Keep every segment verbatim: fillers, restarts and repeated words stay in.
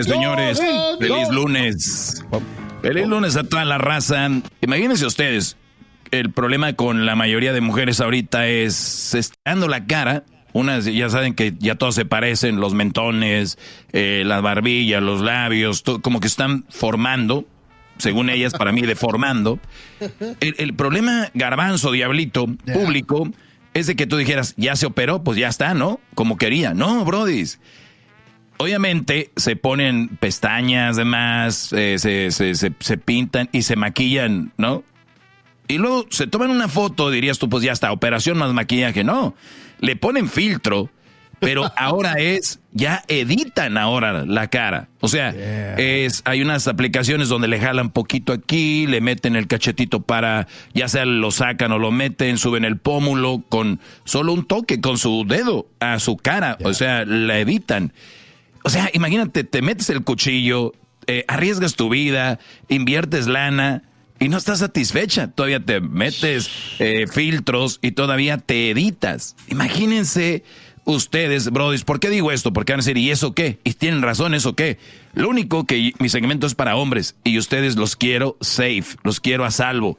lunes, señores. Feliz lunes. Feliz lunes a toda la raza. Imagínense ustedes, el problema con la mayoría de mujeres ahorita es estirando la cara. Unas ya saben que ya todos se parecen, los mentones, eh, las barbillas, los labios, todo, como que están formando, según ellas, para mí, deformando. El, el problema, Garbanzo, Diablito, yeah. público, es de que tú dijeras, ya se operó, pues ya está, ¿no? Como quería. No, brodis. Obviamente se ponen pestañas, demás, eh, se, se, se, se pintan y se maquillan, ¿no? Y luego se toman una foto, dirías tú, pues ya está, operación más maquillaje. No, le ponen filtro, pero ahora es, ya editan ahora la cara. O sea, yeah. es hay unas aplicaciones donde le jalan poquito aquí, le meten el cachetito para, ya sea lo sacan o lo meten, suben el pómulo con solo un toque, con su dedo a su cara. Yeah. O sea, la editan. O sea, imagínate, te metes el cuchillo, eh, arriesgas tu vida, inviertes lana y no estás satisfecha. Todavía te metes eh, filtros y todavía te editas. Imagínense ustedes, brodis, ¿por qué digo esto? Porque van a decir, ¿y eso qué? Y tienen razón, ¿eso qué? Lo único que mi segmento es para hombres y ustedes los quiero safe, los quiero a salvo.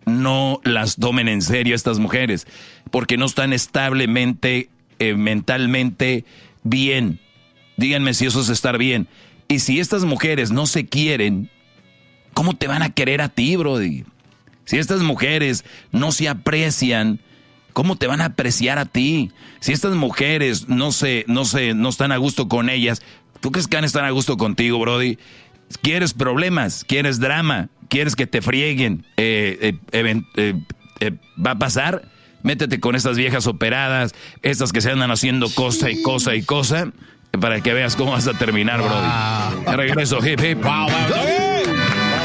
No las tomen en serio estas mujeres porque no están establemente, eh, mentalmente bien. Díganme si eso es estar bien. Y si estas mujeres no se quieren, ¿cómo te van a querer a ti, brody? Si estas mujeres no se aprecian, ¿cómo te van a apreciar a ti? Si estas mujeres no se, no se, no están a gusto con ellas, ¿tú crees que van a estar a gusto contigo, brody? ¿Quieres problemas? ¿Quieres drama? ¿Quieres que te frieguen? Eh, eh, eh, eh, ¿Va a pasar? Métete con estas viejas operadas, estas que se andan haciendo cosa y cosa y cosa, para que veas cómo vas a terminar, wow. brody. De regreso, hip, hip. Wow, wow.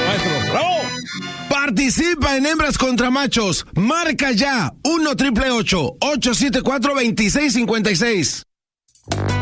Participa en Hembras contra Machos. Marca ya uno triple ocho, ocho siete cuatro, dos seis cinco seis.